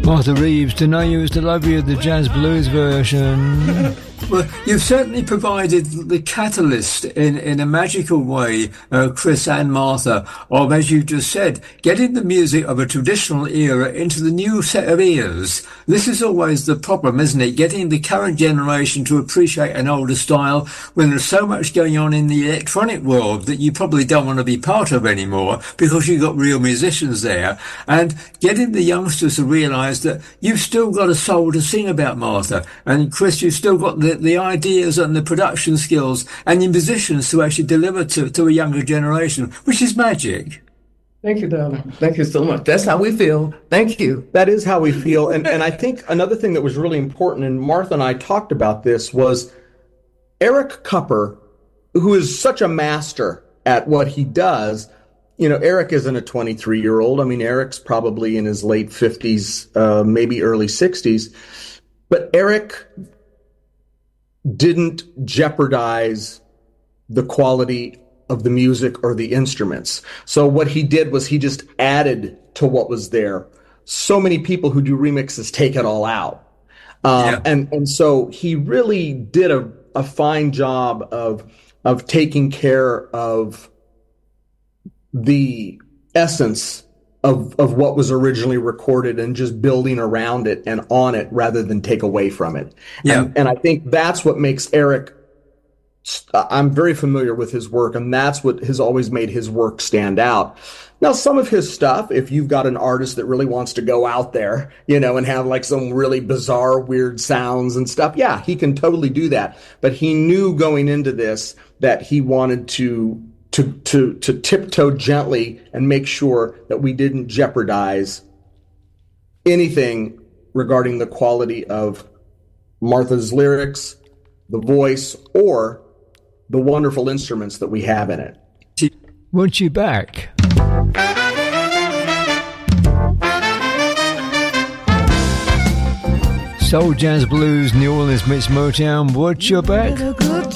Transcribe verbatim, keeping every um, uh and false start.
Martha Reeves, To Know You Is To Love You, the jazz blues version. Well, you've certainly provided the catalyst in, in a magical way, uh, Chris and Martha, of, as you just said, getting the music of a traditional era into the new set of ears. This is always the problem, isn't it? Getting the current generation to appreciate an older style when there's so much going on in the electronic world that you probably don't want to be part of anymore because you've got real musicians there. And getting the youngsters to realise that you've still got a soul to sing about, Martha. And Chris, you've still got the the ideas and the production skills and the musicians to actually deliver to, to a younger generation, which is magic. Thank you, darling. Thank you so much. That's how we feel. Thank you. That is how we feel. And and I think another thing that was really important, and Martha and I talked about this, was Eric Kupper, who is such a master at what he does. You know, Eric isn't a twenty-three-year-old. I mean, Eric's probably in his late fifties, uh, maybe early sixties. But Eric didn't jeopardize the quality of the music or the instruments. So what he did was he just added to what was there. So many people who do remixes take it all out. Um, yeah. and, and so he really did a, a fine job of, of taking care of the essence of, of what was originally recorded and just building around it and on it rather than take away from it. Yeah. And, and I think that's what makes Eric, I'm very familiar with his work, and that's what has always made his work stand out. Now, some of his stuff, if you've got an artist that really wants to go out there, you know, and have like some really bizarre, weird sounds and stuff, yeah, he can totally do that. But he knew going into this that he wanted to To, to to tiptoe gently and make sure that we didn't jeopardize anything regarding the quality of Martha's lyrics, the voice, or the wonderful instruments that we have in it. Want you back? Soul, jazz, blues, New Orleans meets Motown. Want you back?